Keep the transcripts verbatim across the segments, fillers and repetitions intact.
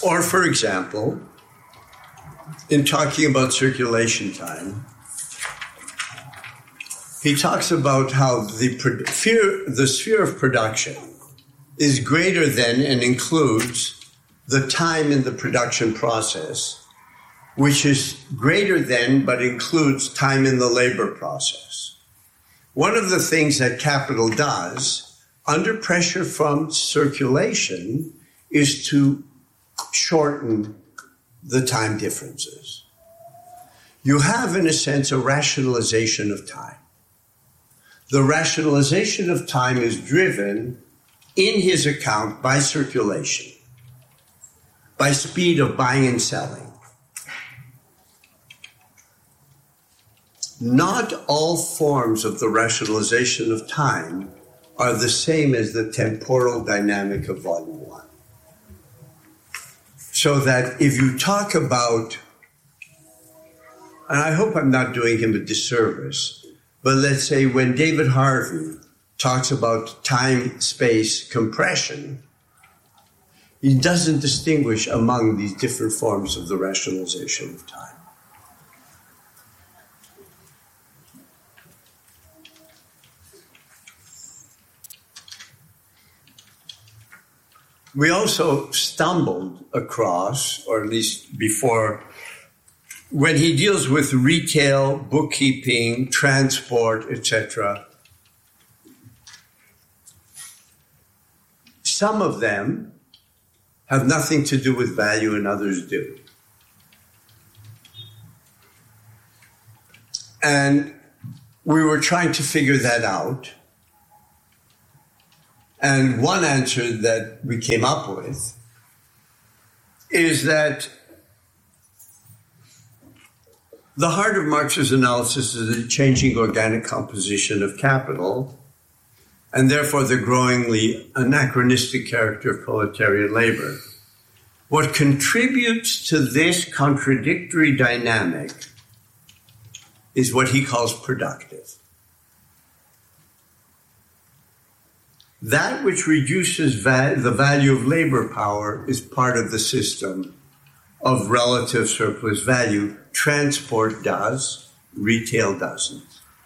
Or, for example, in talking about circulation time, he talks about how the, the sphere of production is greater than and includes the time in the production process, which is greater than but includes time in the labor process. One of the things that capital does under pressure from circulation is to shorten the time differences. You have, in a sense, a rationalization of time. The rationalization of time is driven in his account by circulation, by speed of buying and selling. Not all forms of the rationalization of time are the same as the temporal dynamic of volume one. So that if you talk about, and I hope I'm not doing him a disservice, but let's say when David Harvey talks about time-space compression, he doesn't distinguish among these different forms of the rationalization of time. We also stumbled across, or at least before, when he deals with retail, bookkeeping, transport, et cetera, some of them have nothing to do with value and others do. And we were trying to figure that out. And one answer that we came up with is that the heart of Marx's analysis is the changing organic composition of capital, and therefore the growingly anachronistic character of proletarian labor. What contributes to this contradictory dynamic is what he calls productive. That which reduces va- the value of labor power is part of the system of relative surplus value. Transport does, retail doesn't.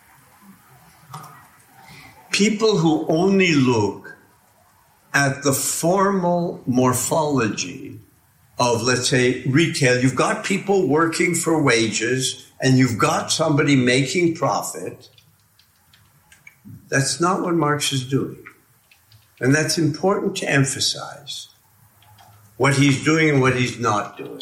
People who only look at the formal morphology of, let's say, retail, you've got people working for wages and you've got somebody making profit. That's not what Marx is doing. And that's important to emphasize, what he's doing and what he's not doing.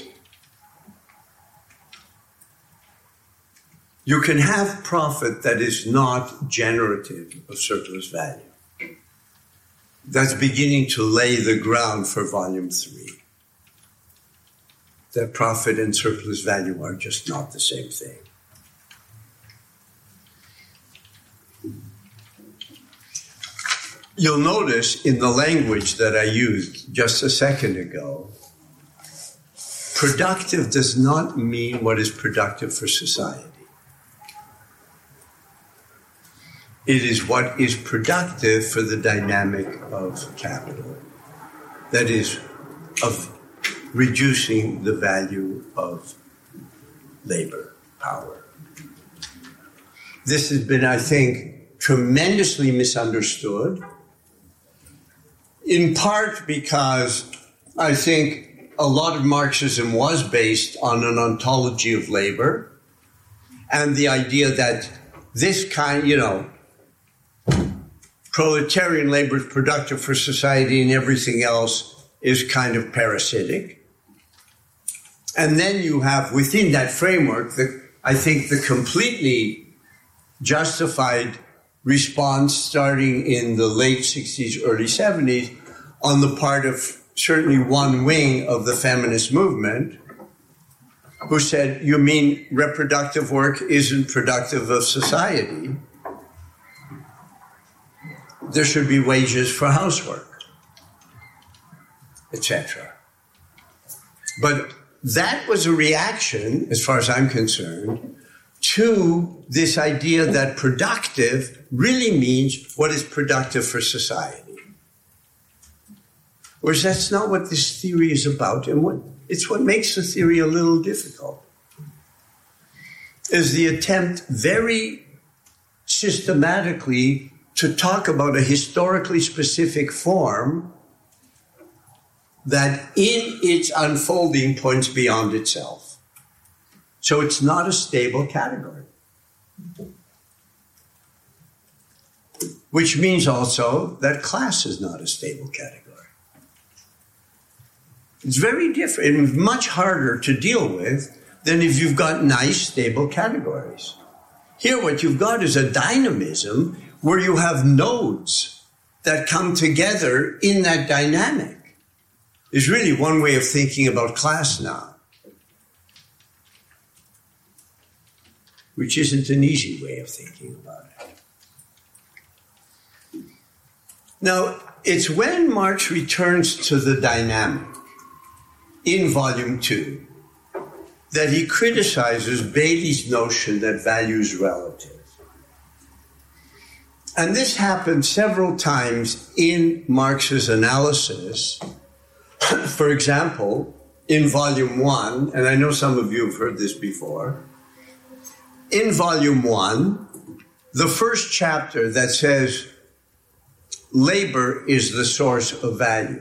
You can have profit that is not generative of surplus value. That's beginning to lay the ground for volume three. That profit and surplus value are just not the same thing. You'll notice in the language that I used just a second ago, productive does not mean what is productive for society. It is what is productive for the dynamic of capital. That is, of reducing the value of labor power. This has been, I think, tremendously misunderstood, in part because I think a lot of Marxism was based on an ontology of labor and the idea that this kind, you know, proletarian labor is productive for society and everything else is kind of parasitic. And then you have within that framework, the, I think, the completely justified response starting in the late sixties, early seventies on the part of certainly one wing of the feminist movement who said, you mean reproductive work isn't productive of society? There should be wages for housework, et cetera. But that was a reaction, as far as I'm concerned, to this idea that productive really means what is productive for society. Whereas that's not what this theory is about, and what it's what makes the theory a little difficult, is the attempt very systematically to talk about a historically specific form that in its unfolding points beyond itself. So it's not a stable category. Which means also that class is not a stable category. It's very different and much harder to deal with than if you've got nice, stable categories. Here, what you've got is a dynamism where you have nodes that come together in that dynamic. Is really one way of thinking about class now, which isn't an easy way of thinking about it. Now, it's when Marx returns to the dynamic in volume two that he criticizes Bailey's notion that value is relative. And this happened several times in Marx's analysis. For example, in volume one, and I know some of you have heard this before, in volume one, the first chapter that says labor is the source of value.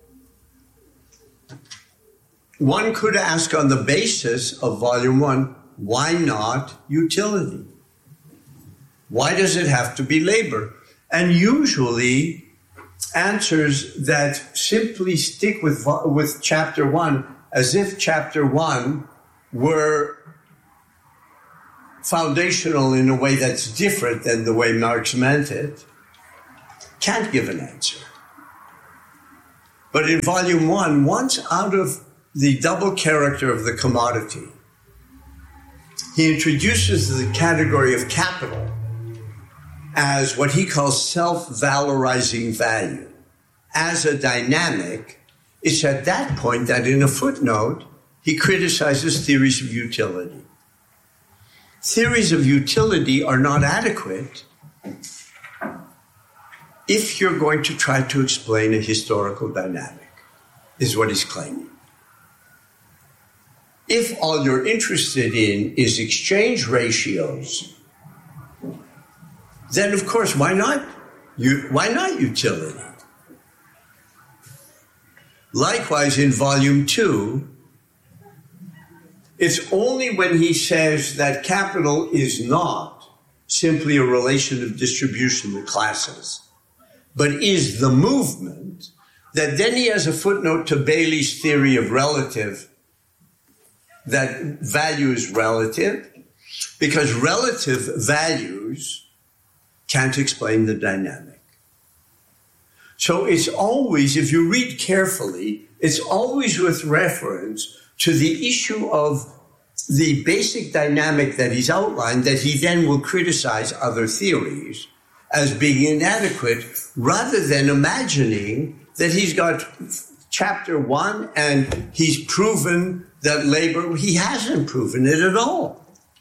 One could ask on the basis of volume one, why not utility? Why does it have to be labor? And usually answers that simply stick with, with chapter one as if chapter one were foundational in a way that's different than the way Marx meant it, can't give an answer. But in volume one, once out of the double character of the commodity, he introduces the category of capital as what he calls self-valorizing value. As a dynamic, it's at that point that in a footnote, he criticizes theories of utility. Theories of utility are not adequate if you're going to try to explain a historical dynamic, is what he's claiming. If all you're interested in is exchange ratios, then of course, why not? You, why not utility? Likewise, in volume two, it's only when he says that capital is not simply a relation of distribution to classes, but is the movement, that then he has a footnote to Bailey's theory of relative, that value is relative, because relative values can't explain the dynamic. So it's always, if you read carefully, it's always with reference to the issue of the basic dynamic that he's outlined, that he then will criticize other theories as being inadequate, rather than imagining that he's got chapter one and he's proven that labor, he hasn't proven it at all.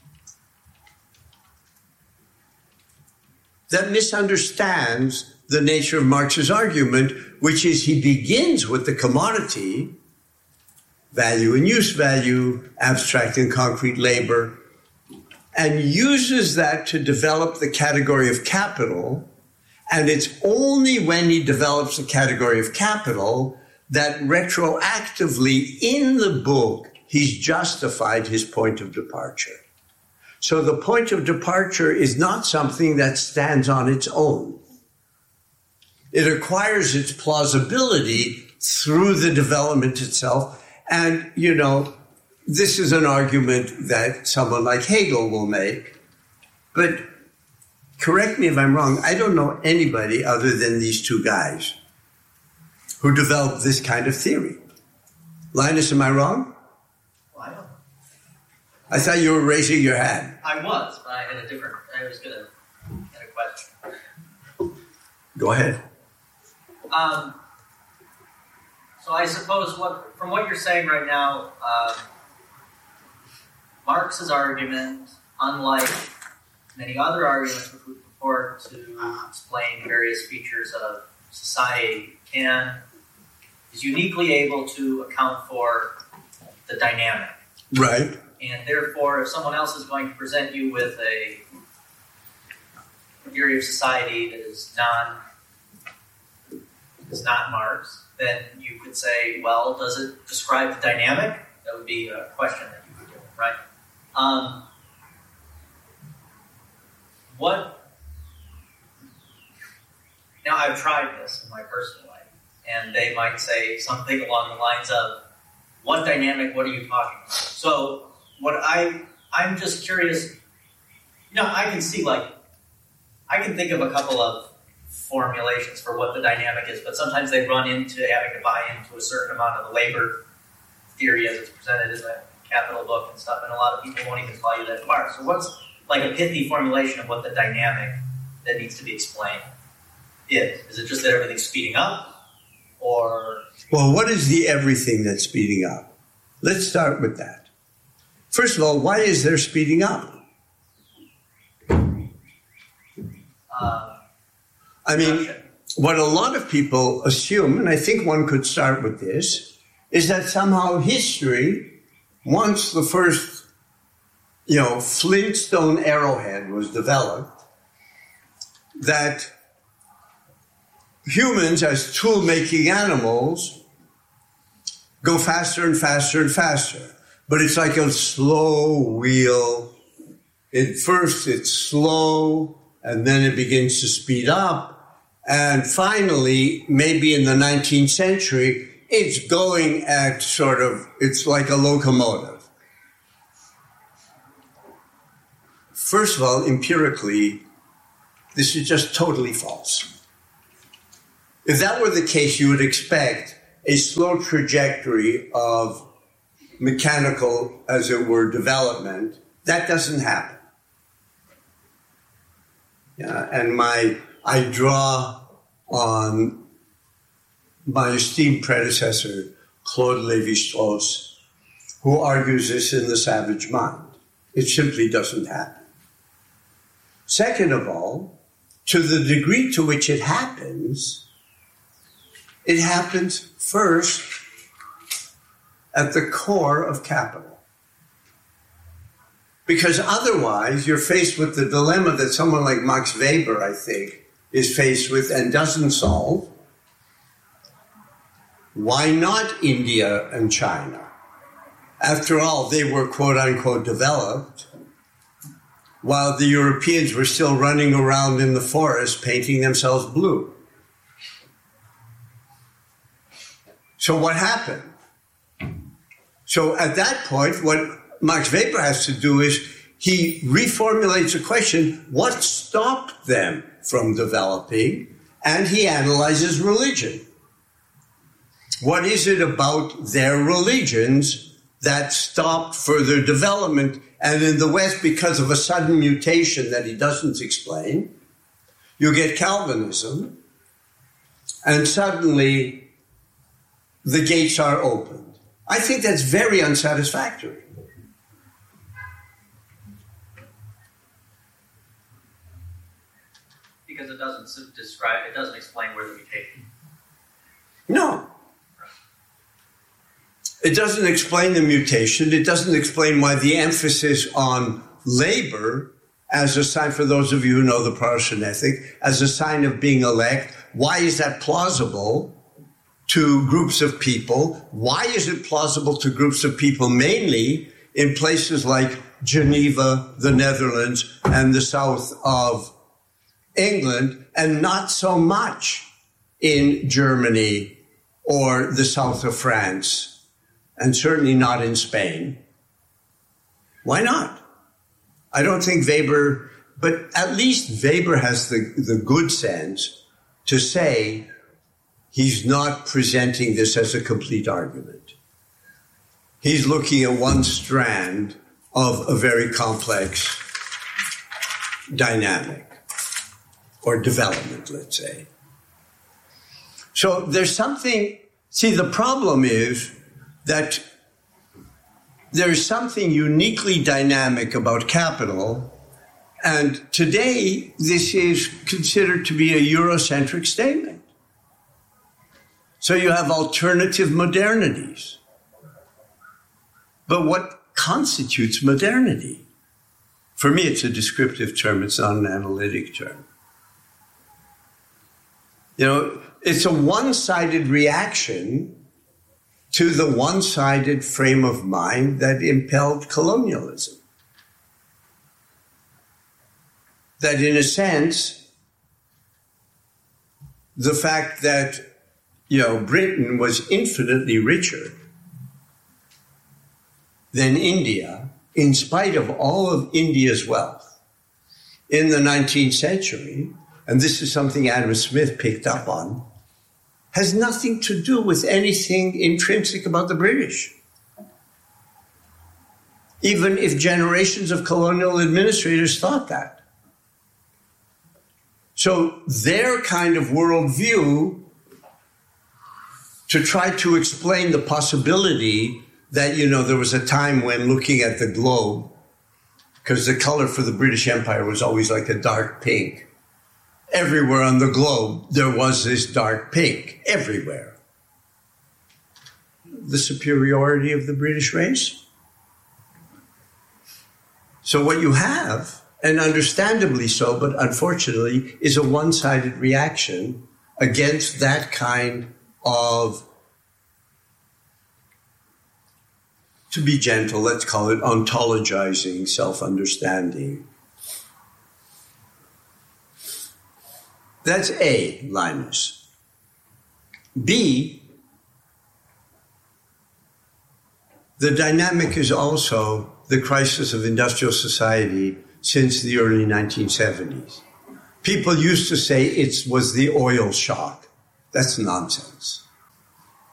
That misunderstands the nature of Marx's argument, which is he begins with the commodity, value and use value, abstract and concrete labor, and uses that to develop the category of capital. And it's only when he develops the category of capital that retroactively in the book, he's justified his point of departure. So the point of departure is not something that stands on its own. It acquires its plausibility through the development itself. And, you know, this is an argument that someone like Hegel will make. But correct me if I'm wrong, I don't know anybody other than these two guys who developed this kind of theory. Linus, am I wrong? Well, I don't. I thought you were raising your hand. I was, but I had a different, I was going to get a question. Go ahead. Um, so I suppose what, from what you're saying right now, um, Marx's argument, unlike many other arguments which we purport to explain various features of society, can is uniquely able to account for the dynamic. Right. And therefore, if someone else is going to present you with a theory of society that is non, is not Marx, then you could say, well, does it describe the dynamic? That would be a question that you would do, right? Um, what? Now, I've tried this in my personal life, and they might say something along the lines of, what dynamic, what are you talking about? So, what I, I'm just curious, you know, I can see, like, I can think of a couple of formulations for what the dynamic is, but sometimes they run into having to buy into a certain amount of the labor theory as it's presented in the Capital book and stuff, and a lot of people won't even call you that far. So what's like a pithy formulation of what the dynamic that needs to be explained is? Is it just that everything's speeding up, or? Well, what is the everything that's speeding up? Let's start with that. First of all, why is there speeding up? Uh, I mean, what a lot of people assume, and I think one could start with this, is that somehow history, once the first, you know, Flintstone arrowhead was developed, that humans as tool-making animals go faster and faster and faster. But it's like a slow wheel. At first it's slow, and then it begins to speed up. And finally, maybe in the nineteenth century, it's going at sort of, it's like a locomotive. First of all, empirically, this is just totally false. If that were the case, you would expect a slow trajectory of mechanical, as it were, development. That doesn't happen. Yeah, and my I draw on my esteemed predecessor, Claude Lévi-Strauss, who argues this in The Savage Mind. It simply doesn't happen. Second of all, to the degree to which it happens, it happens first at the core of capital. Because otherwise, you're faced with the dilemma that someone like Max Weber, I think, is faced with and doesn't solve. Why not India and China? After all, they were quote-unquote developed, while the Europeans were still running around in the forest painting themselves blue. So what happened? So at that point, what Max Weber has to do is he reformulates the question, what stopped them from developing? And he analyzes religion. What is it about their religions that stopped further development? And in the West, because of a sudden mutation that he doesn't explain, you get Calvinism, and suddenly the gates are opened. I think that's very unsatisfactory. Because it doesn't describe, it doesn't explain where the mutation. No. It doesn't explain the mutation. It doesn't explain why the emphasis on labor as a sign, for those of you who know the Protestant ethic, as a sign of being elect. Why is that plausible to groups of people? Why is it plausible to groups of people mainly in places like Geneva, the Netherlands, and the south of England, and not so much in Germany or the south of France, and certainly not in Spain? Why not? I don't think Weber, but at least Weber has the, the good sense to say he's not presenting this as a complete argument. He's looking at one strand of a very complex dynamic or development, let's say. So there's something, see, the problem is that there's something uniquely dynamic about capital, and today this is considered to be a Eurocentric statement. So you have alternative modernities. But what constitutes modernity? For me, it's a descriptive term. It's not an analytic term. You know, it's a one-sided reaction to the one-sided frame of mind that impelled colonialism. That in a sense, the fact that, you know, Britain was infinitely richer than India, in spite of all of India's wealth in the nineteenth century, and this is something Adam Smith picked up on, has nothing to do with anything intrinsic about the British. Even if generations of colonial administrators thought that. So their kind of worldview to try to explain the possibility that, you know, there was a time when looking at the globe, because the color for the British Empire was always like a dark pink. Everywhere on the globe, there was this dark pink, everywhere. The superiority of the British race. So what you have, and understandably so, but unfortunately, is a one-sided reaction against that kind of, to be gentle, let's call it ontologizing, self-understanding. That's A, Linus. B, the dynamic is also the crisis of industrial society since the early nineteen seventies. People used to say it was the oil shock. That's nonsense.